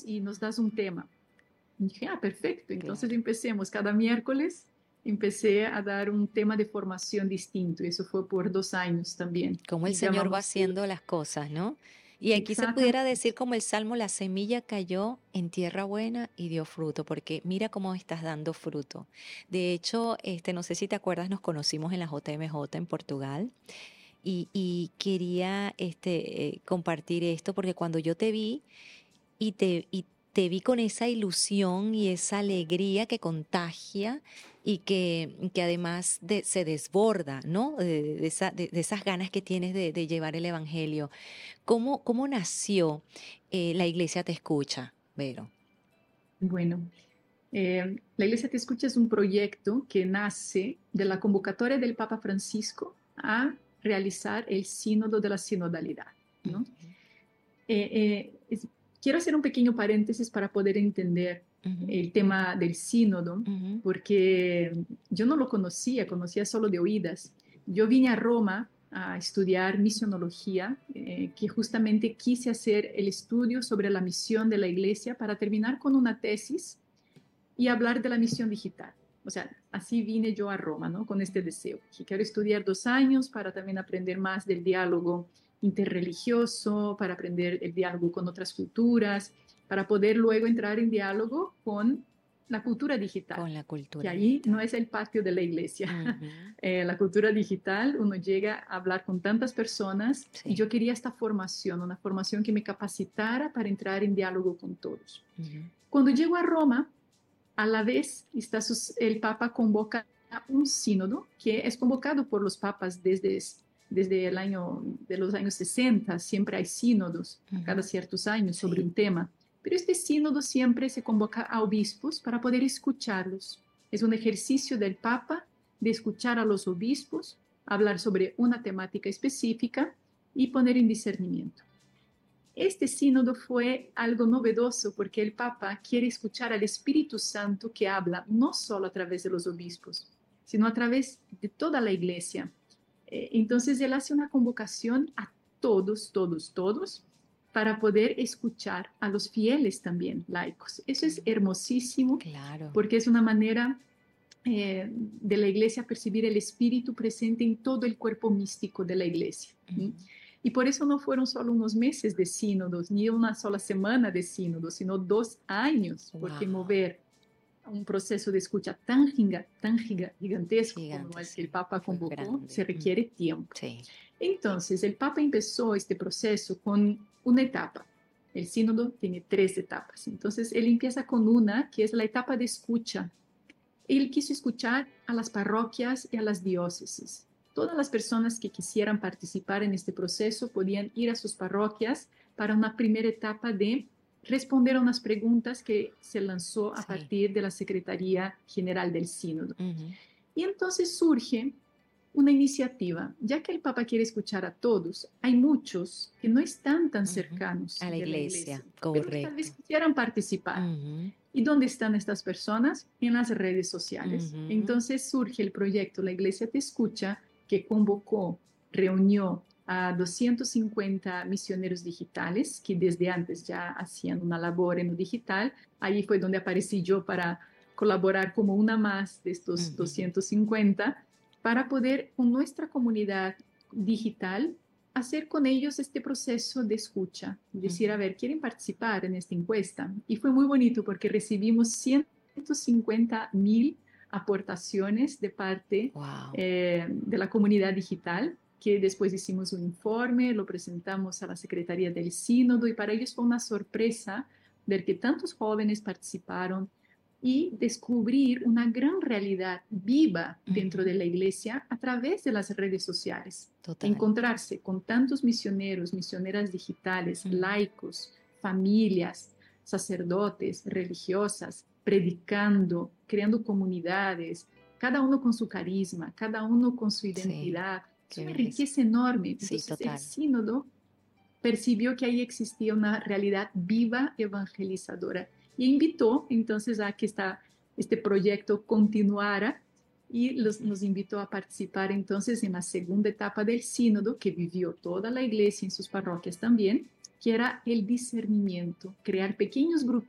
y nos das un tema. Y dije, perfecto, entonces claro. empecemos. Cada miércoles empecé a dar un tema de formación distinto y eso fue por 2 años también. Cómo el Y Señor va llamamos haciendo las cosas, ¿no? Y aquí se pudiera exactamente. decir como el Salmo, la semilla cayó en tierra buena y dio fruto, porque mira cómo estás dando fruto. De hecho, no sé si te acuerdas, nos conocimos en la JMJ en Portugal y quería compartir esto porque cuando yo te vi y te vi con esa ilusión y esa alegría que contagia y que además se desborda, ¿no? De esas ganas que tienes de llevar el evangelio. ¿Cómo nació La Iglesia Te Escucha, Vero? Bueno, la Iglesia Te Escucha es un proyecto que nace de la convocatoria del Papa Francisco a realizar el sínodo de la sinodalidad, ¿no? Ujú, Eh, quiero hacer un pequeño paréntesis para poder entender ujú, el tema del sínodo, ujú, porque yo no lo conocía, conocía solo de oídas. Yo vine a Roma a estudiar misionología, que justamente quise hacer el estudio sobre la misión de la iglesia para terminar con una tesis y hablar de la misión digital. O sea, así vine yo a Roma, ¿no? Con este deseo. Que quiero estudiar 2 años para también aprender más del diálogo interreligioso, para aprender el diálogo con otras culturas, para poder luego entrar en diálogo con la cultura digital, con la que cultura ahí no digital. es el patio de la iglesia. Ujú, La cultura digital, uno llega a hablar con tantas personas y sí. yo quería esta formación, una formación que me capacitara para entrar en diálogo con todos. Ujú, Cuando llego a Roma, a la vez, el Papa convoca un sínodo que es convocado por los papas desde el año de los años 60. Siempre hay sínodos a cada ujú, ciertos años sobre sí. un tema, pero este sínodo siempre se convoca a obispos para poder escucharlos. Es un ejercicio del Papa de escuchar a los obispos, hablar sobre una temática específica y poner en discernimiento. Este sínodo fue algo novedoso porque el Papa quiere escuchar al Espíritu Santo que habla no solo a través de los obispos, sino a través de toda la iglesia. Entonces él hace una convocación a todos, todos, todos, para poder escuchar a los fieles también, laicos. Eso es Mm, hermosísimo claro. porque es una manera de la iglesia percibir el espíritu presente en todo el cuerpo místico de la iglesia. ¿Sí? Ujú. Y por eso no fueron solo unos meses de sínodos, ni una sola semana de sínodos, sino 2 años, porque Wow, mover un proceso de escucha tan gigantesco como gigante, el que el sí. Papa Fue convocó, grande. se requiere tiempo. Sí. Entonces, el Papa empezó este proceso con una etapa. El sínodo tiene 3 etapas. Entonces, él empieza con una que es la etapa de escucha. Él quiso escuchar a las parroquias y a las diócesis. Todas las personas que quisieran participar en este proceso podían ir a sus parroquias para una primera etapa de responder a unas preguntas que se lanzó a Sí. partir de la Secretaría General del Sínodo. Ujú. Y entonces surge una iniciativa, ya que el Papa quiere escuchar a todos, hay muchos que no están tan Ujú. cercanos A la de la iglesia, iglesia, pero que tal vez correcto. quisieran participar. Ujú, ¿Y dónde están estas personas? En las redes sociales. ujú, Entonces surge el proyecto La Iglesia Te Escucha, que convocó, reunió a 250 misioneros digitales que desde antes ya hacían una labor en lo digital. Ahí fue donde aparecí yo para colaborar como una más de estos ujú. 250 para poder con nuestra comunidad digital hacer con ellos este proceso de escucha, decir, a Ujú. ver, ¿quieren participar en esta encuesta? Y fue muy bonito porque recibimos 150.000 aportaciones de parte Guau, de la comunidad digital, que después hicimos un informe, lo presentamos a la Secretaría del Sínodo y para ellos fue una sorpresa ver que tantos jóvenes participaron y descubrir una gran realidad viva dentro ujú, de la iglesia a través de las redes sociales. total. Encontrarse con tantos misioneros, misioneras digitales, Ujú. laicos, familias, sacerdotes, religiosas, predicando, creando comunidades, cada uno con su carisma, cada uno con su Sí, identidad. Es qué una belleza. riqueza enorme. Sí, Entonces el total. sínodo percibió que ahí existía una realidad viva evangelizadora y invitó entonces a que este proyecto continuara y Ujú. nos invitó a participar entonces en la segunda etapa del sínodo que vivió toda la iglesia en sus parroquias también. que era el discernimiento, crear pequeños